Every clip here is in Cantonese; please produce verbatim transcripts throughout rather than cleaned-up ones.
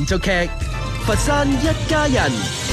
連續劇《佛山一家人》。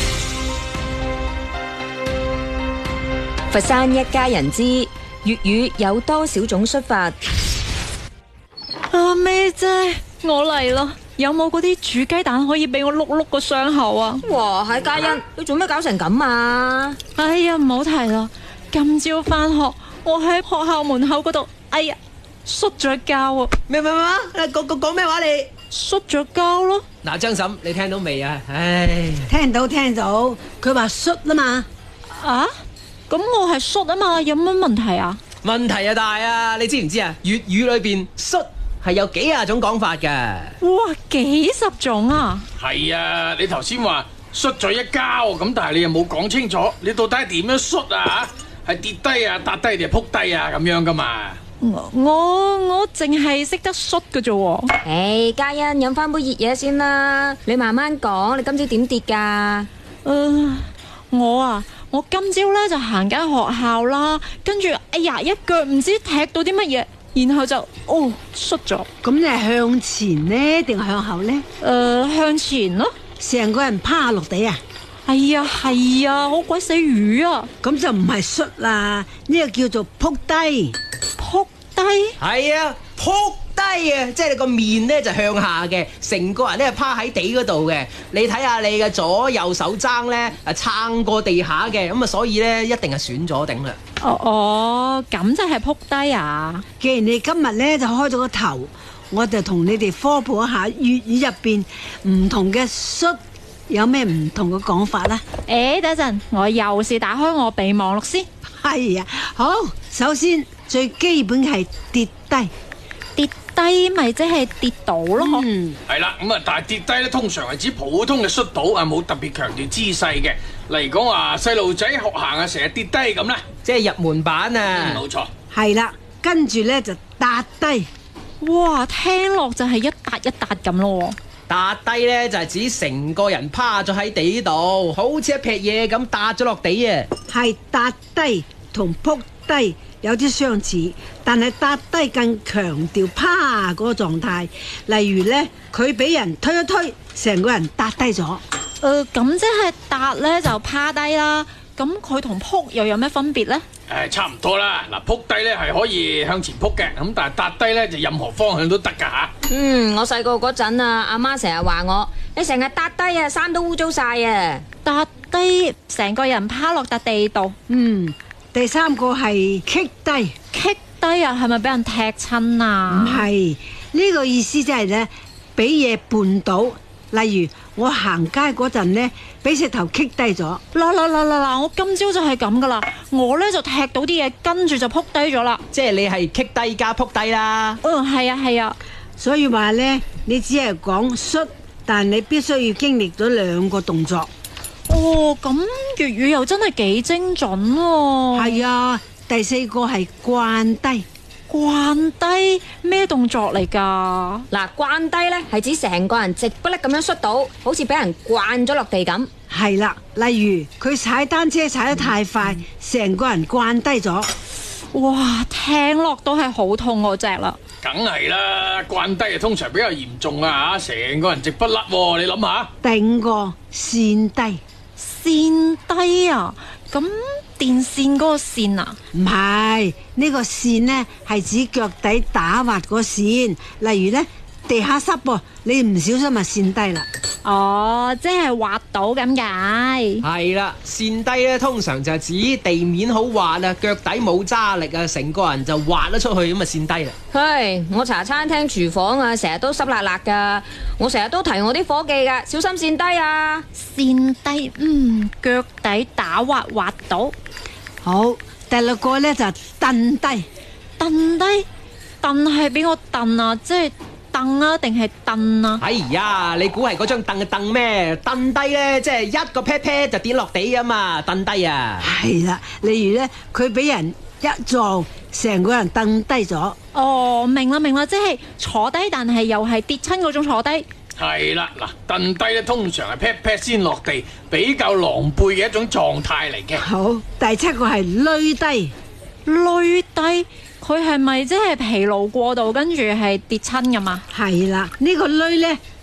佛山一家人之粵語有多少種摔法？ 阿妹姐，我嚟啦！有冇嗰啲煮雞蛋可以俾我碌碌個傷口啊？ 哇，喺嘉欣，你做咩搞成咁啊？ 哎呀，唔好提啦！今朝返學，我喺學校門口嗰度，哎呀，摔咗跤啊！ 咩咩咩？講講講咩話你？ 摔咗跤咯！ 嗱，張嬸，你聽到未啊？唉， 聽到聽到，佢話摔啦嘛。 啊？咁我係摔啊嘛，有乜問題啊？ 問題啊大啊！你知唔知啊？粵語裏邊摔係有幾廿種講法㗎。 哇，幾十種啊！ 係啊，你頭先話摔咗一跤咁，但係你又冇講清楚，你到底係點樣摔啊？係跌低啊、笪低定係撲低啊咁樣噶嘛？ 我我我淨係識得摔嘅啫喎。 誒，嘉欣飲翻杯熱嘢先啦，你慢慢講，你今朝點跌㗎？ 誒，我啊。我今朝咧就行緊學校啦，跟住哎呀一腳唔知踢到啲乜嘢，然後就哦摔咗。 咁你係向前呢定向後呢？ 誒、呃，向前咯， 成個人趴落地啊！ 哎呀係啊，好鬼死瘀啊！ 咁就唔係摔啦，呢個叫做撲低。 撲低？ 係啊，撲低啊！即係你個面咧就向下嘅，成個人咧趴喺地嗰度嘅。你睇下你嘅左右手踭咧啊撐過地下嘅，咁啊所以咧一定係損咗頂啦。 哦哦，咁就係撲低啊！ 既然你今日咧就開咗個頭，我就同你哋科普一下粵語入邊唔同嘅摔有咩唔同嘅講法啦。 誒，等陣，我又是打開我備忘錄先。 係啊，好，首先最基本係跌低。 跌低咪即係跌倒咯， 嗯， 係啦，咁啊，但係跌低咧，通常係指普通嘅摔倒啊，冇特別強調姿勢嘅。例如講話細路仔學行啊，成日跌低咁啦， 即係入門版啊。 冇錯。 係啦，跟住咧就笪低。 哇，聽落就係一笪一笪咁咯。 笪低咧就係指成個人趴咗喺地度，好似一撇嘢咁笪咗落地啊。 係笪低同撲低有啲相似，但係笪低更強調趴嗰個狀態。例如呢，佢俾人推一推，成個人笪低咗。 誒、呃，咁即係笪呢就趴低啦。咁佢同撲又有咩分別呢？ 誒，差唔多啦。嗱，撲低咧係可以向前撲嘅，咁但係笪低咧就任何方向都得噶吓。 嗯，我細個嗰陣啊，阿媽成日話我，你成日笪低啊，衫都污糟晒啊。 笪低，成個人趴落笪地度。 嗯。第三個係棘低， 棘低啊，係咪俾人踢親啊？ 唔係，呢個意思即係呢，俾嘢絆倒。例如我行街嗰陣呢，俾石頭棘低咗。 嗱嗱嗱嗱嗱，我今朝就係咁噶啦，我呢就踢到啲嘢，跟住就撲低咗啦。 即係你係棘低加撲低啦。 嗯，係啊係啊。 所以話呢，你只係講摔，但你必須要經歷咗兩個動作。 哦，咁粵語又真係幾精準喎。 係啊，第四個係慣低。 慣低咩動作嚟噶？ 嗱，慣低呢係指成個人直不甩咁樣摔倒，好似俾人慣咗落地咁。 係啦，例如佢踩單車踩得太快，成、嗯、個人慣低咗。 哇，聽落都係好痛嗰隻啦。 梗係啦，慣低啊，通常比較嚴重啊吓，成個人直不甩喎，你諗下。 第五個跣低。 跣低啊？咁電線嗰個線啊？ 唔係，呢個線呢係指腳底打滑個線。例如呢，地下濕噃，你唔小心就跣低啦。 哦，即係滑倒咁解。 係啦，跣低咧通常就係指地面好滑啊，腳底冇揸力啊，成個人就滑咗出去，咁啊跣低啦。 嘿，我茶餐廳廚房啊，成日都濕辣辣噶，我成日都提我啲伙計噶，小心跣低啊！ 跣低，嗯，腳底打滑滑倒。 好，第六個呢就蹬低。 蹬低，蹬係邊個蹬啊？即係凳啊，定係凳啊？ 哎呀，你估係嗰張凳嘅凳咩？蹬低咧，即係一個 pat pat 就跌落地啊嘛，蹬低啊。 係啦，例如咧，佢俾人一撞，成個人蹬低咗。 哦，明啦明啦，即係坐低，但係又係跌親嗰種坐低。 係啦，嗱，蹬低咧通常係 pat pat 先落地，比較狼狽嘅一種狀態嚟嘅。 好，第七個係攣低。 攣低。佢係咪即係疲勞過度，跟住係跌親噶嘛？ 係啦，呢個攣呢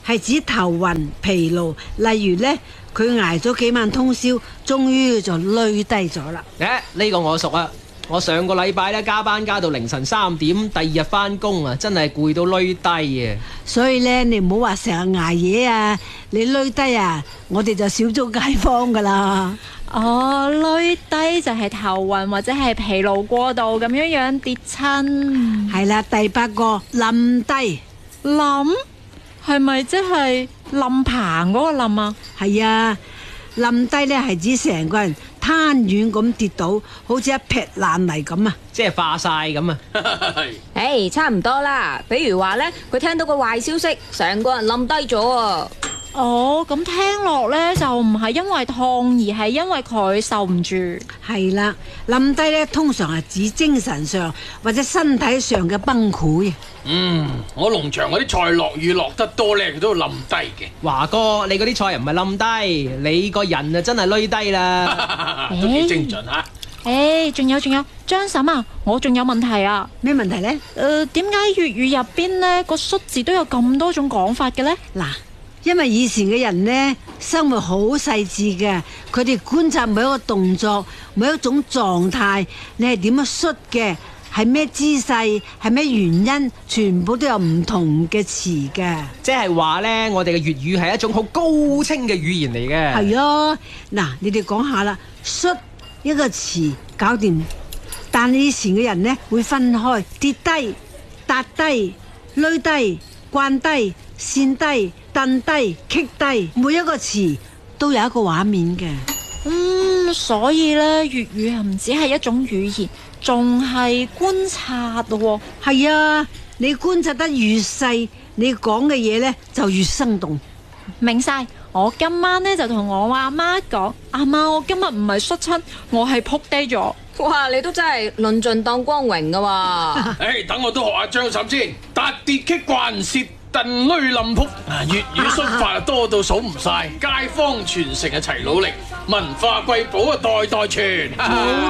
係指頭暈疲勞，例如呢，佢挨咗幾晚通宵，終於就累低咗啦。 誒，呢個我熟啊！我上個禮拜咧加班加到凌晨三點，第二日返工啊，真係攰到累低啊！ 所以呢，你唔好話成日挨夜啊，你累低啊，我哋就少咗街坊噶啦。 哦，累低就係頭暈或者係疲勞過度咁樣樣跌親。 係啦，第八個冧低， 冧係咪即係冧棚嗰個冧啊？ 係啊，冧低呢係指成個人攤軟咁跌倒，好似一劈爛泥咁啊！ 即係化晒咁啊！ 誒，差唔多啦。比如話呢，佢聽到個壞消息，成個人冧低咗啊！ 哦，咁聽落呢，就唔係因為痛，而係因為佢受唔住。 係啦，冧低呢通常係指精神上或者身體上嘅崩潰。 嗯，我農場嗰啲菜落雨落得多呢，佢都會冧低嘅。 華哥，你嗰啲菜又唔係冧低，你個人啊真係累低啦。 都幾精準吓。 誒，仲有仲有，張嬸啊，我仲有問題啊。 咩問題呢？ 誒，點解粵語入邊呢個率字都有咁多種講法嘅呢？ 嗱，因為以前嘅人呢，生活好細緻嘅，佢哋觀察每一個動作、每一種狀態，你係點樣摔嘅，係咩姿勢，係咩原因，全部都有唔同嘅詞嘅。 即係話呢，我哋嘅粵語係一種好高清嘅語言嚟嘅。 係啊，嗱，你哋講下啦，摔一個詞搞掂，但以前嘅人呢，會分開跌低、笪低、累低、慣低、跣低、蹬低、棘低，每一個詞都有一個畫面嘅。 嗯，所以呢，粵語係唔止係一種語言，仲係觀察咯。 係啊，你觀察得越細，你講嘅嘢呢就越生動。 明晒，我今晚呢就同我阿媽講，阿媽，我今日唔係摔親，我係撲低咗。 哇，你都真係論盡當光榮噶喎！ 誒，等我都學下張嬸先，達跌棘慣蝕蹬累冧撲。粵語摔法多到數唔晒，街坊傳承啊齊努力，文化瑰寶啊代代傳。